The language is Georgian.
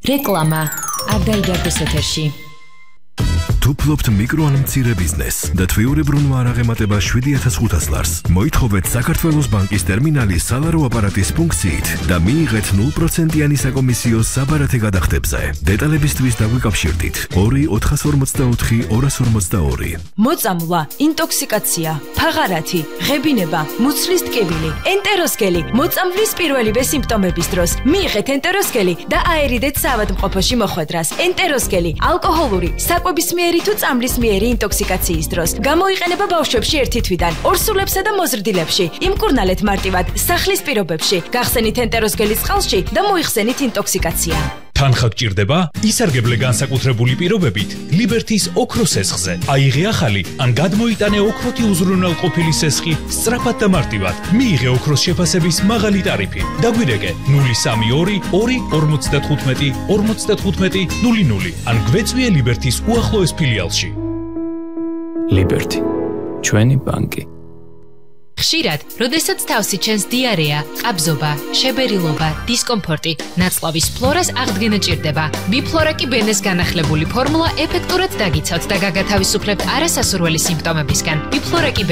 რეკლამა არ დაიდარდეს ეთერში. თუ ფლობთ მიკრო ან მცირე ბიზნესს და თვიურებრუნვა არ აღემატება 7500 ლარს, მოითხოვეთ საქართველოს ბანკის ტერმინალის სალარო აპარატის ფუნქციით და მიიღეთ 0%-იანი საკომისიო საბარათე გადახდებზე. დეტალებისთვის დაგვიკავშირდით 2-444-242. მოწამვლა, ინტოქსიკაცია, ფაღარათი, ღებინება, მუცლის ტკივილი, ენტეროსკელი, მოწამვლის პირველივე სიმპტომების დროს მიიღეთ ენტეროსკელი და აერიდეთ საავადმყოფოში მოხვედრას. ენტეროსკელი ალკოჰოლური, საკვებისმიერი თუ წამლისმიერი ინტოქსიკაციის დროს გამოიყენება ბავშვებში 1 თვიდან 2 სულებსა და მოზრდილებში. იმკურნალეთ მარტივად სახლის პირობებში, გახსენით ენტეროსკელის წყალში და მოიხსენით ინტოქსიკაცია. თანხა გჭირდება? ისარგებლე განსაკუთრებული პირობებით ლიბერთის ოქროს სესხზე. აიღე ახალი ან გადმოიტანე ოქროთი უზრუნველყოფილი სესხი სწრაფად და მარტივად. მიიღე ოქროს შეფასების მაღალი ტარიფი. დაგვირეკე 032 2 55 00 ან გვეწვიე ლიბერთის უახლოეს ფილიალში. ლიბერთი, ჩვენი ბანკი. ხშირად, როდესაც თავსი ჩენს დიარეა, ყაბზობა, შებერილობა, დისკომფორტი, ნაწლავის ფლორას აღდგენა ჭირდება. ბიფლორაკი ბენეს განახლებული ფორმულა ეფექტურად დაგიცავთ და გაგათავისუფლებთ არასასურველი სიმპტომებისგან. ბიფლორაკი